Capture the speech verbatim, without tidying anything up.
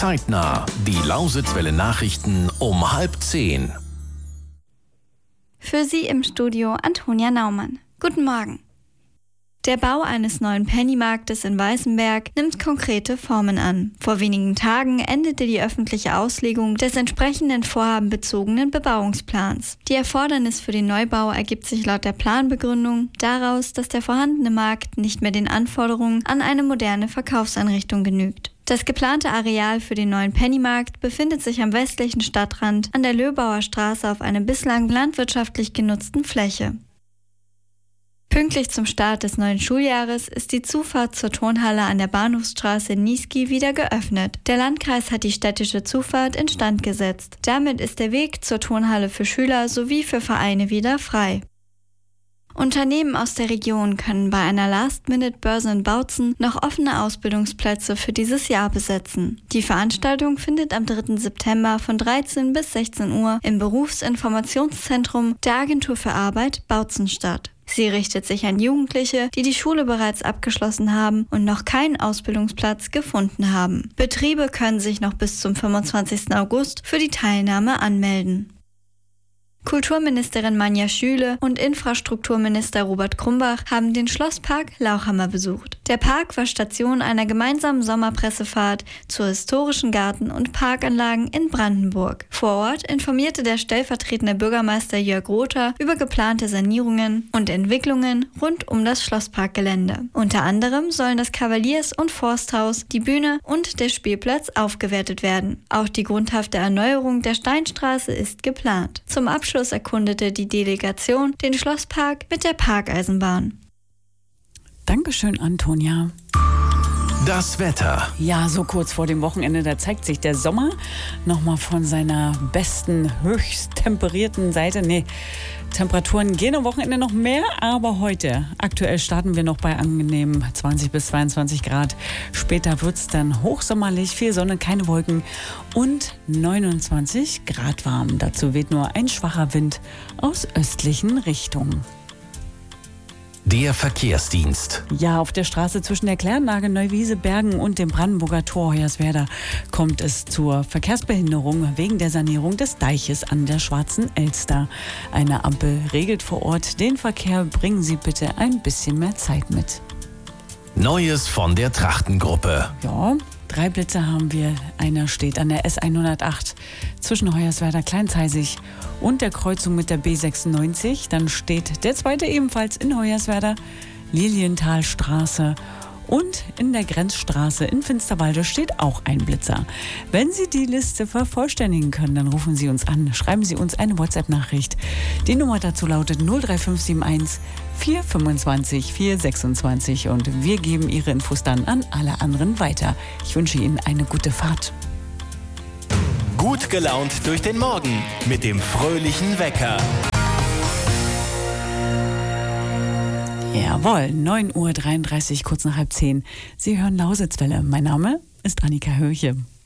Zeitnah. Die Lausitzwelle Nachrichten um halb zehn. Für Sie im Studio Antonia Naumann. Guten Morgen. Der Bau eines neuen Pennymarktes in Weißenberg nimmt konkrete Formen an. Vor wenigen Tagen endete die öffentliche Auslegung des entsprechenden vorhabenbezogenen Bebauungsplans. Die Erfordernis für den Neubau ergibt sich laut der Planbegründung daraus, dass der vorhandene Markt nicht mehr den Anforderungen an eine moderne Verkaufseinrichtung genügt. Das geplante Areal für den neuen Pennymarkt befindet sich am westlichen Stadtrand an der Löbauer Straße auf einer bislang landwirtschaftlich genutzten Fläche. Pünktlich zum Start des neuen Schuljahres ist die Zufahrt zur Turnhalle an der Bahnhofsstraße in Niesky wieder geöffnet. Der Landkreis hat die städtische Zufahrt instand gesetzt. Damit ist der Weg zur Turnhalle für Schüler sowie für Vereine wieder frei. Unternehmen aus der Region können bei einer Last-Minute-Börse in Bautzen noch offene Ausbildungsplätze für dieses Jahr besetzen. Die Veranstaltung findet am dritten September von dreizehn bis sechzehn Uhr im Berufsinformationszentrum der Agentur für Arbeit Bautzen statt. Sie richtet sich an Jugendliche, die die Schule bereits abgeschlossen haben und noch keinen Ausbildungsplatz gefunden haben. Betriebe können sich noch bis zum fünfundzwanzigsten August für die Teilnahme anmelden. Kulturministerin Manja Schüle und Infrastrukturminister Robert Krumbach haben den Schlosspark Lauchhammer besucht. Der Park war Station einer gemeinsamen Sommerpressefahrt zu historischen Garten- und Parkanlagen in Brandenburg. Vor Ort informierte der stellvertretende Bürgermeister Jörg Rother über geplante Sanierungen und Entwicklungen rund um das Schlossparkgelände. Unter anderem sollen das Kavaliers- und Forsthaus, die Bühne und der Spielplatz aufgewertet werden. Auch die grundhafte Erneuerung der Steinstraße ist geplant. Zum Abschluss Abschluss erkundete die Delegation den Schlosspark mit der Parkeisenbahn. Dankeschön, Antonia. Das Wetter. Ja, so kurz vor dem Wochenende, da zeigt sich der Sommer nochmal von seiner besten, höchst temperierten Seite. Nee, Temperaturen gehen am Wochenende noch mehr, aber heute, aktuell starten wir noch bei angenehmen zwanzig bis zweiundzwanzig Grad. Später wird es dann hochsommerlich, viel Sonne, keine Wolken und neunundzwanzig Grad warm. Dazu weht nur ein schwacher Wind aus östlichen Richtungen. Der Verkehrsdienst. Ja, auf der Straße zwischen der Kläranlage Neuwiese, Bergen und dem Brandenburger Tor Hoyerswerda kommt es zur Verkehrsbehinderung wegen der Sanierung des Deiches an der Schwarzen Elster. Eine Ampel regelt vor Ort den Verkehr. Bringen Sie bitte ein bisschen mehr Zeit mit. Neues von der Trachtengruppe. Ja, drei Blitze haben wir. Einer steht an der S hundertacht zwischen Hoyerswerda Kleinzeisig und der Kreuzung mit der B sechsundneunzig. Dann steht der zweite ebenfalls in Hoyerswerda, Lilienthalstraße. Und in der Grenzstraße in Finsterwalde steht auch ein Blitzer. Wenn Sie die Liste vervollständigen können, dann rufen Sie uns an. Schreiben Sie uns eine WhatsApp-Nachricht. Die Nummer dazu lautet null drei fünf sieben eins vier fünfundzwanzig vier sechsundzwanzig und wir geben Ihre Infos dann an alle anderen weiter. Ich wünsche Ihnen eine gute Fahrt. Gut gelaunt durch den Morgen mit dem fröhlichen Wecker. Jawohl, neun Uhr dreiunddreißig, kurz nach halb zehn. Sie hören Lausitzwelle. Mein Name ist Annika Höche.